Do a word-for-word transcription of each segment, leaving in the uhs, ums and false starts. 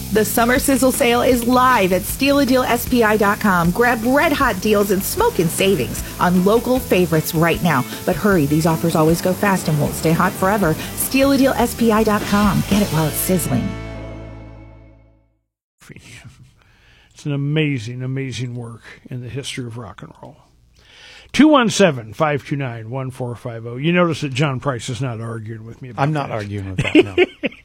The Summer Sizzle Sale is live at steal a deal S P I dot com. Grab red-hot deals and smoking savings on local favorites right now. But hurry, these offers always go fast and won't stay hot forever. steal a deal S P I dot com. Get it while it's sizzling. It's an amazing, amazing work in the history of rock and roll. two one seven, five two nine, one four five zero. You notice that John Price is not arguing with me about I'm not that. arguing with that, no.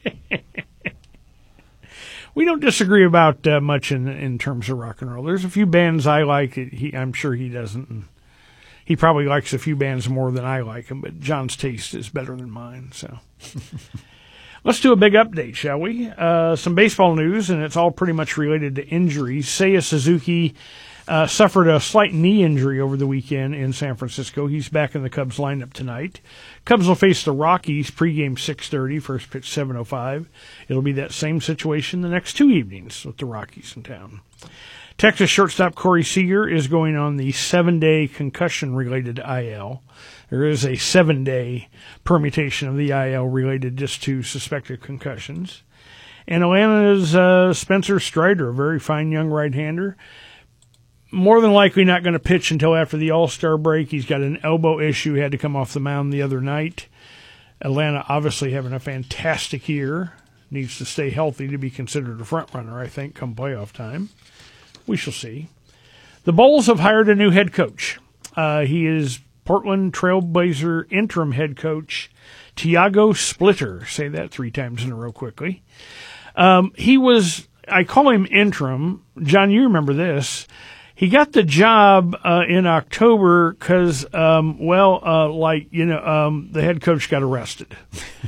We don't disagree about uh, much in in terms of rock and roll. There's a few bands I like. He, I'm sure he doesn't. And he probably likes a few bands more than I like them, but John's taste is better than mine. So let's do a big update, shall we? Uh, some baseball news, and it's all pretty much related to injuries. Seiya Suzuki uh, suffered a slight knee injury over the weekend in San Francisco. He's back in the Cubs lineup tonight. Cubs will face the Rockies pregame six thirty, first pitch seven oh five. It'll be that same situation the next two evenings with the Rockies in town. Texas shortstop Corey Seager is going on the seven-day concussion-related I L. There is a seven-day permutation of the I L related just to suspected concussions. And Atlanta's uh, Spencer Strider, a very fine young right-hander, more than likely not going to pitch until after the All-Star break. He's got an elbow issue. He had to come off the mound the other night. Atlanta obviously having a fantastic year. Needs to stay healthy to be considered a front runner, I think, come playoff time. We shall see. The Bulls have hired a new head coach. Uh, he is Portland Trailblazer interim head coach Tiago Splitter. Say that three times in a row quickly. Um, he was, I call him interim. John, you remember this. He got the job uh, in October because, um, well, uh, like, you know, um, the head coach got arrested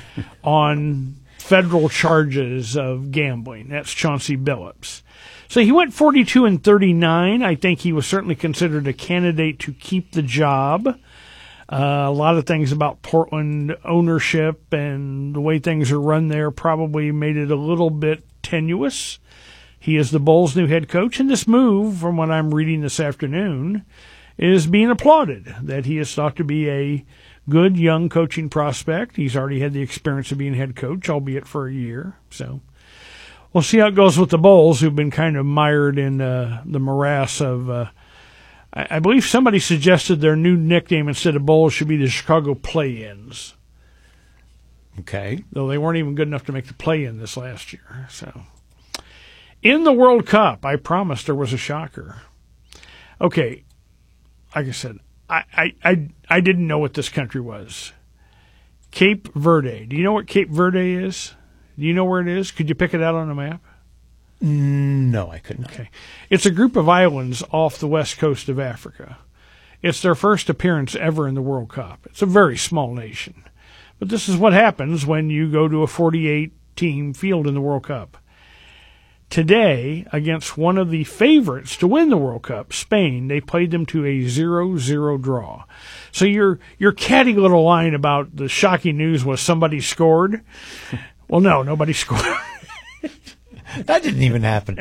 on federal charges of gambling. That's Chauncey Billups. So he went forty-two and thirty-nine. I think he was certainly considered a candidate to keep the job. Uh, a lot of things about Portland ownership and the way things are run there probably made it a little bit tenuous. He is the Bulls' new head coach, and this move, from what I'm reading this afternoon, is being applauded, that he is thought to be a good young coaching prospect. He's already had the experience of being head coach, albeit for a year. So we'll see how it goes with the Bulls, who've been kind of mired in uh, the morass of, uh, I, I believe somebody suggested their new nickname instead of Bulls should be the Chicago Play-Ins. Okay. Though they weren't even good enough to make the play-in this last year, so... In the World Cup, I promised there was a shocker. Okay, like I said, I, I, I, I didn't know what this country was. Cape Verde. Do you know what Cape Verde is? Do you know where it is? Could you pick it out on a map? No, I couldn't. Okay. It's a group of islands off the west coast of Africa. It's their first appearance ever in the World Cup. It's a very small nation. But this is what happens when you go to a forty-eight team field in the World Cup. Today, against one of the favorites to win the World Cup, Spain, they played them to a zero zero draw. So your your catty little line about the shocking news was somebody scored. Well, no, nobody scored. That didn't even happen.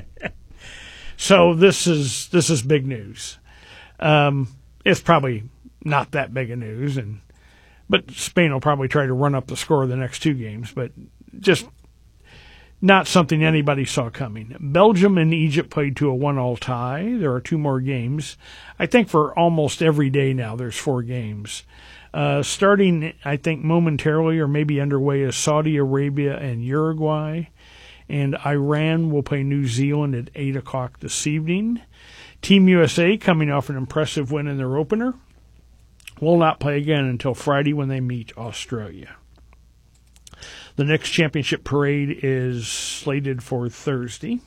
So this is this is big news. Um, it's probably not that big a news, and but Spain will probably try to run up the score of the next two games, but just not something anybody saw coming. Belgium and Egypt played to a one-all tie. There are two more games. I think for almost every day now there's four games. Uh, starting, I think, momentarily or maybe underway is Saudi Arabia and Uruguay. And Iran will play New Zealand at eight o'clock this evening. Team U S A, coming off an impressive win in their opener, will not play again until Friday when they meet Australia. The next championship parade is slated for Thursday.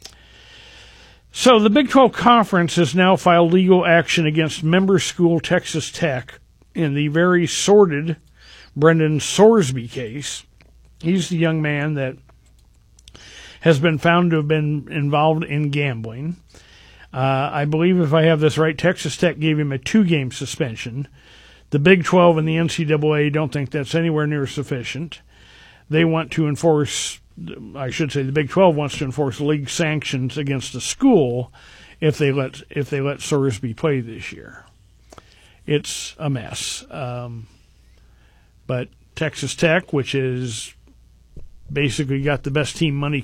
So the Big twelve Conference has now filed legal action against member school Texas Tech in the very sordid Brendan Sorsby case. He's the young man that has been found to have been involved in gambling. Uh, I believe, if I have this right, Texas Tech gave him a two-game suspension. The Big twelve and the N C double A don't think that's anywhere near sufficient. They want to enforce, I should say the Big twelve wants to enforce league sanctions against the school if they let if they let Sorsby play this year. It's a mess. Um, but Texas Tech, which is basically got the best team money